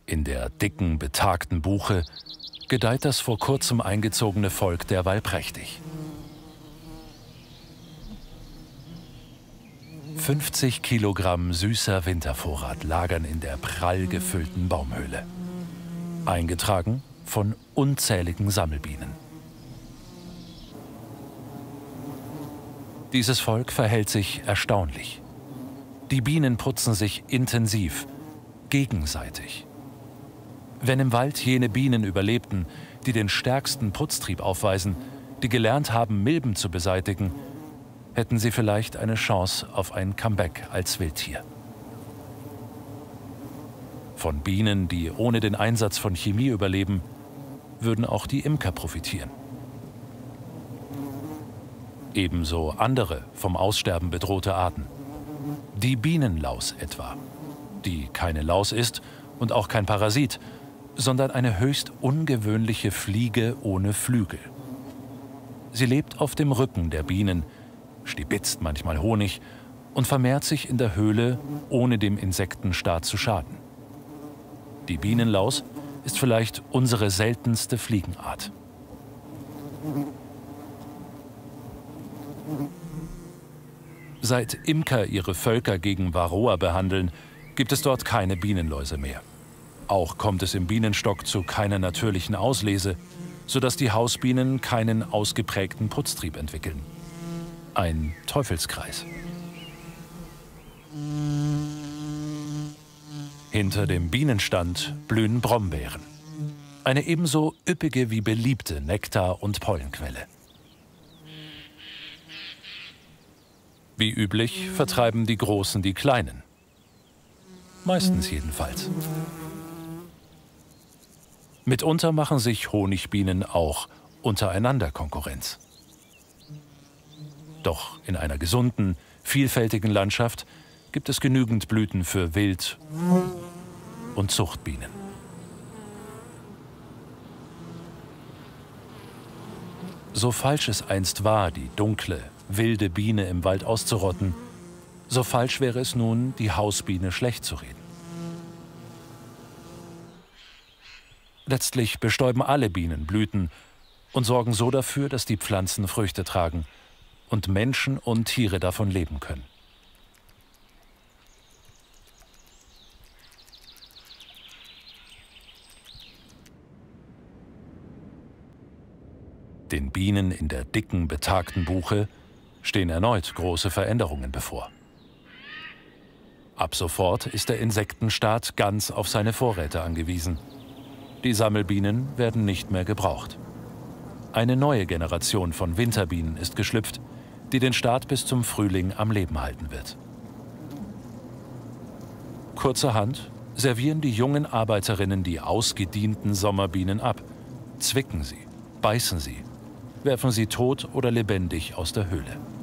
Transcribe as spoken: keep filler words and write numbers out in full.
In der dicken, betagten Buche gedeiht das vor kurzem eingezogene Volk derweil prächtig. fünfzig Kilogramm süßer Wintervorrat lagern in der prall gefüllten Baumhöhle. Eingetragen von unzähligen Sammelbienen. Dieses Volk verhält sich erstaunlich. Die Bienen putzen sich intensiv, gegenseitig. Wenn im Wald jene Bienen überlebten, die den stärksten Putztrieb aufweisen, die gelernt haben, Milben zu beseitigen, hätten sie vielleicht eine Chance auf ein Comeback als Wildtier. Von Bienen, die ohne den Einsatz von Chemie überleben, würden auch die Imker profitieren. Ebenso andere vom Aussterben bedrohte Arten. Die Bienenlaus etwa, die keine Laus ist und auch kein Parasit, sondern eine höchst ungewöhnliche Fliege ohne Flügel. Sie lebt auf dem Rücken der Bienen, stibitzt manchmal Honig und vermehrt sich in der Höhle, ohne dem Insektenstaat zu schaden. Die Bienenlaus ist vielleicht unsere seltenste Fliegenart. Seit Imker ihre Völker gegen Varroa behandeln, gibt es dort keine Bienenläuse mehr. Auch kommt es im Bienenstock zu keiner natürlichen Auslese, sodass die Hausbienen keinen ausgeprägten Putztrieb entwickeln. Ein Teufelskreis. Hinter dem Bienenstand blühen Brombeeren. Eine ebenso üppige wie beliebte Nektar- und Pollenquelle. Wie üblich vertreiben die Großen die Kleinen. Meistens jedenfalls. Mitunter machen sich Honigbienen auch untereinander Konkurrenz. Doch in einer gesunden, vielfältigen Landschaft gibt es genügend Blüten für Wild- und Zuchtbienen. So falsch es einst war, die dunkle, wilde Biene im Wald auszurotten, so falsch wäre es nun, die Hausbiene schlecht zu reden. Letztlich bestäuben alle Bienen Blüten und sorgen so dafür, dass die Pflanzen Früchte tragen und Menschen und Tiere davon leben können. Den Bienen in der dicken, betagten Buche stehen erneut große Veränderungen bevor. Ab sofort ist der Insektenstaat ganz auf seine Vorräte angewiesen. Die Sammelbienen werden nicht mehr gebraucht. Eine neue Generation von Winterbienen ist geschlüpft, die den Staat bis zum Frühling am Leben halten wird. Kurzerhand servieren die jungen Arbeiterinnen die ausgedienten Sommerbienen ab, zwicken sie, beißen sie, werfen sie tot oder lebendig aus der Höhle.